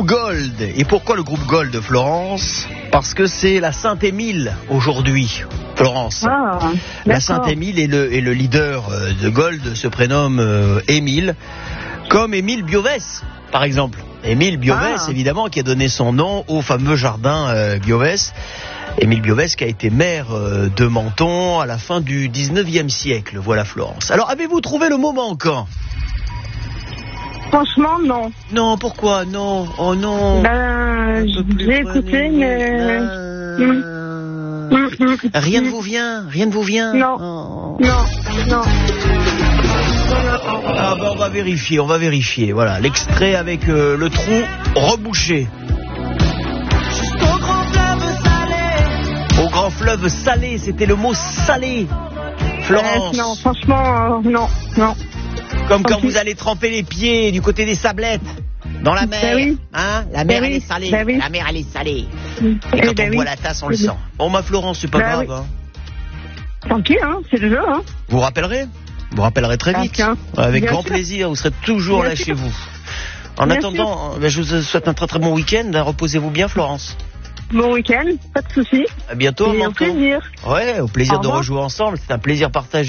Gold. Et pourquoi le groupe Gold, Florence? Parce que c'est la Saint-Émile aujourd'hui, Florence. Ah, la Saint-Émile et le leader de Gold se prénomme Émile, comme Émile Biovès, par exemple. Émile Biovès, évidemment, qui a donné son nom au fameux jardin Biovès. Émile Biovès qui a été maire de Menton à la fin du 19e siècle. Voilà, Florence. Alors, avez-vous trouvé le mot manquant? Franchement, non. Non, pourquoi? Non. Oh non. J'ai écouté, mais... Rien ne vous vient? Rien ne vous vient? Non. Oh. Non. Ah bah on va vérifier. Voilà, l'extrait avec le trou rebouché. Au grand fleuve salé, c'était le mot salé. Florence. Non, franchement, non. Comme quand vous allez tremper les pieds du côté des Sablettes, dans la mer. Oui. Hein? La mer, elle est salée. Oui. La mer, elle est salée. Et quand on boit la tasse, on le sent. Bon, ma Florence, c'est pas grave. Oui. Hein. Tant pis, c'est le jeu. Vous rappellerez très vite. Avec grand plaisir, vous serez toujours là chez vous. En attendant, je vous souhaite un très très bon week-end. Reposez-vous bien, Florence. Bon week-end, pas de soucis. À bientôt. Et au plaisir. Ouais, au plaisir de rejouer ensemble. C'est un plaisir partagé.